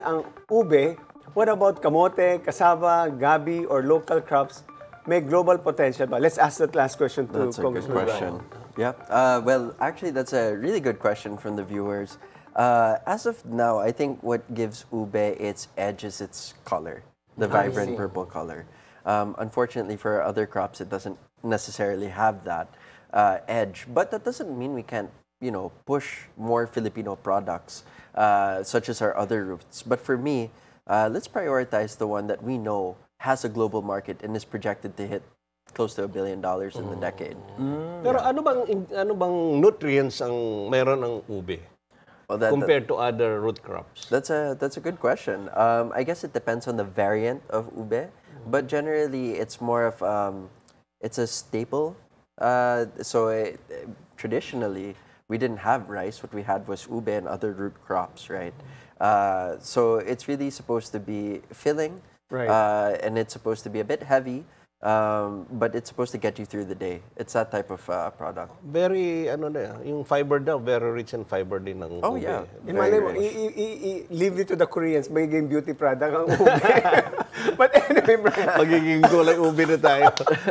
ang ube, what about kamote, cassava, gabi, or local crops may global potential ba? Let's ask that last question to That's a good Congressman question. Ryan. Yep. Well, actually, that's a really good question from the viewers. As of now, I think what gives ube its edge is its color, the vibrant purple color. Unfortunately, for other crops, it doesn't necessarily have that edge. But that doesn't mean we can't, push more Filipino products, such as our other roots. But for me, let's prioritize the one that we know has a global market and is projected to hit close to $1 billion in the decade. Pero ano bang nutrients ang meron ng ube Well, compared to other root crops? that's a good question. I guess it depends on the variant of ube, but generally it's more of it's a staple. Traditionally we didn't have rice. What we had was ube and other root crops, right? So it's really supposed to be filling, Right. and it's supposed to be a bit heavy. But it's supposed to get you through the day. It's that type of product. Very yung fiber daw, very rich in fiber din ng Oh, ube. yeah. Imagine mo, leave it to the Koreans, magiging beauty product ang ube. But anyway, Brian, Magiging gulay ube na tayo.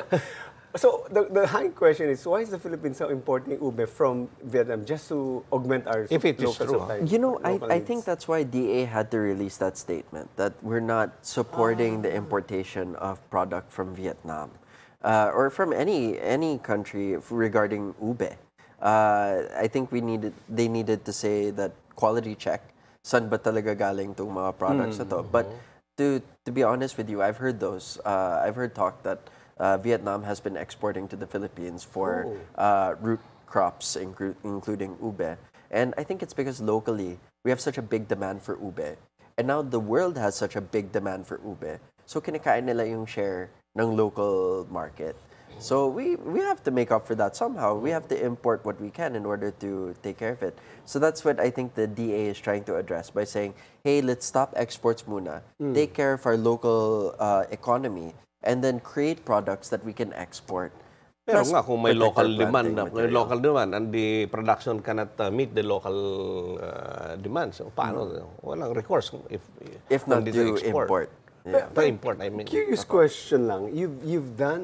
so the high question is, why is the Philippines so importing ube from Vietnam just to augment our If it is local true, supply? I think that's why DA had to release that statement that we're not supporting the importation of product from Vietnam or from any country regarding ube. I think they needed to say that quality check. San ba talaga galing tong mga products na to? But to be honest with you, I've heard talk that Vietnam has been exporting to the Philippines for root crops, including ube. And I think it's because locally, we have such a big demand for ube. And now the world has such a big demand for ube. So kinakain nila yung share ng local market. So we have to make up for that somehow. We have to import what we can in order to take care of it. So that's what I think the DA is trying to address by saying, hey, let's stop exports muna. Take care of our local economy and then create products that we can export. Pero Plus, nga, kung may protect local our demand, planting material. and the production cannot meet the local demand. So, paano? Walang recourse If not hindi to export. import. Yeah. To import, I mean. Curious question lang. You've done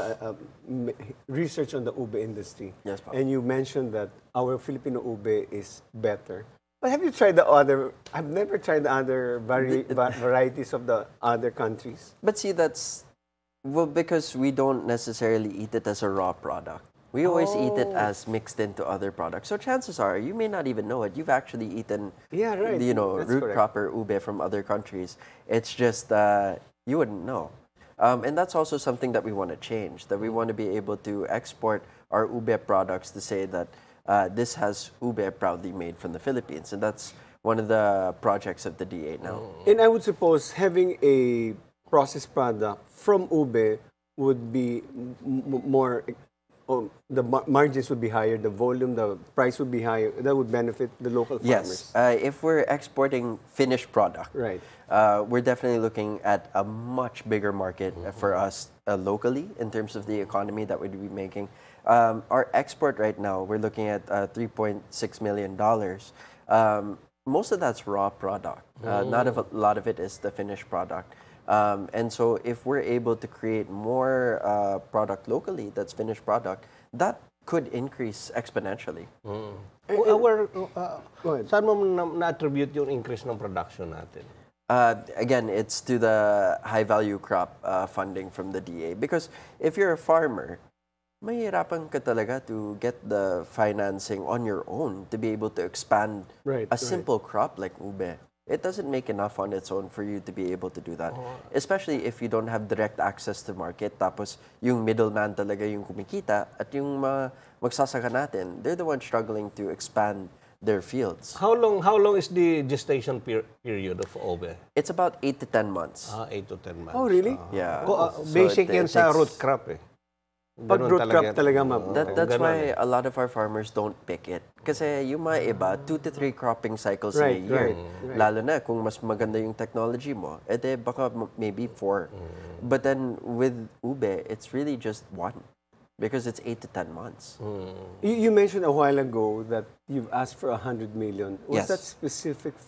research on the ube industry. Yes, Papa. And you mentioned that our Filipino ube is better. But have you tried the other? I've never tried the other varieties of the other countries. But see, because we don't necessarily eat it as a raw product. We always eat it as mixed into other products. So chances are, you may not even know it. You've actually eaten, Yeah, right. That's root correct. crop or ube from other countries. It's just you wouldn't know. And that's also something that we want to change. That we want to be able to export our ube products to say that this has ube proudly made from the Philippines, and that's one of the projects of the DA now. And I would suppose having a processed product from ube would be more. The margins would be higher, the volume, the price would be higher. That would benefit the local farmers. Yes, if we're exporting finished product, Right. we're definitely looking at a much bigger market for us locally in terms of the economy that we'd be making. Our export right now, we're looking at $3.6 million. Most of that's raw product. Not a lot of it is the finished product. And so if we're able to create more product locally that's finished product, that could increase exponentially. Go ahead. Saan mo na-attribute yung increase ng production natin? Again, it's to the high value crop funding from the DA. Because if you're a farmer, mahirapan ka talaga to get the financing on your own to be able to expand Right, a simple crop like ube. It doesn't make enough on its own for you to be able to do that. Especially if you don't have direct access to market. Tapos yung middleman talaga yung kumikita at yung magsasaka natin, they're the ones struggling to expand their fields. How long is the gestation period of ube? It's about 8 to 10 months. 8 to 10 months. Oh, really? Yeah. Basic So yan it sa takes- root crop eh. Pag Ganun root crop yan. talaga, ma'am. That's Ganun why eh. a lot of our farmers don't pick it. Kasi yung mga iba, 2 to 3 cropping cycles in a Right, year. right. Lalo na kung mas maganda yung technology mo, edi baka maybe 4. But then with ube, it's really just 1. Because it's 8 to 10 months. You mentioned a while ago that you've asked for 100 million. Was Yes. that specific